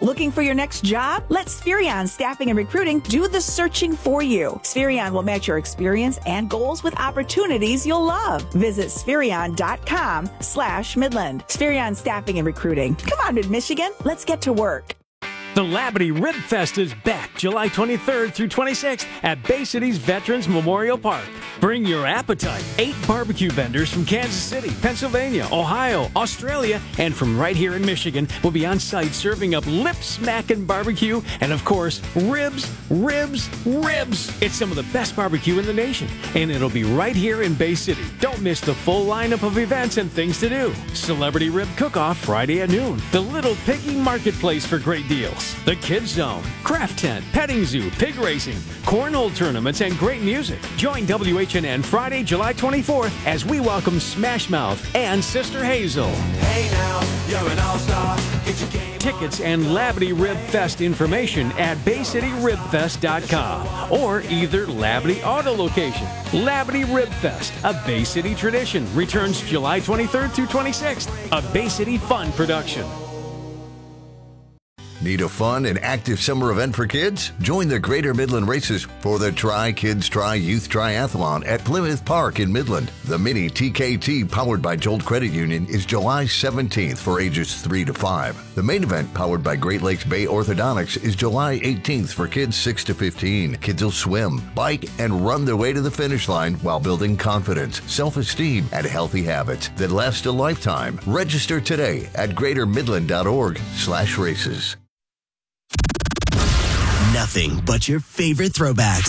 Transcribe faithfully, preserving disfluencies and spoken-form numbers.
Looking for your next job? Let Spherion Staffing and Recruiting do the searching for you. Spherion will match your experience and goals with opportunities you'll love. Visit Spherion.com slash Midland. Spherion Staffing and Recruiting. Come on, Mid-Michigan. Let's get to work. The Labadee Rib Fest is back July twenty-third through twenty-sixth at Bay City's Veterans Memorial Park. Bring your appetite. Eight barbecue vendors from Kansas City, Pennsylvania, Ohio, Australia, and from right here in Michigan will be on site serving up lip-smacking barbecue and, of course, ribs, ribs, ribs. It's some of the best barbecue in the nation, and it'll be right here in Bay City. Don't miss the full lineup of events and things to do. Celebrity Rib Cook-Off Friday at noon. The Little Piggy Marketplace for great deals. The Kids Zone, Craft Tent, Petting Zoo, Pig Racing, Cornhole Tournaments, and great music. Join W H N N Friday, July twenty-fourth as we welcome Smash Mouth and Sister Hazel. Hey now, you're an all-star. Get your game Tickets and Labadee Rib Fest information at bay city rib fest dot com or either Labadee Auto Location. Labadee Rib Fest, a Bay City tradition, returns July twenty-third through twenty-sixth, a Bay City Fun production. Need a fun and active summer event for kids? Join the Greater Midland Races for the Try Kids Try Youth Triathlon at Plymouth Park in Midland. The mini T K T powered by Jolt Credit Union is July seventeenth for ages three to five. The main event powered by Great Lakes Bay Orthodontics is July eighteenth for kids six to fifteen. Kids will swim, bike, and run their way to the finish line while building confidence, self-esteem, and healthy habits that last a lifetime. Register today at greater midland dot org slash races. Nothing but your favorite throwbacks.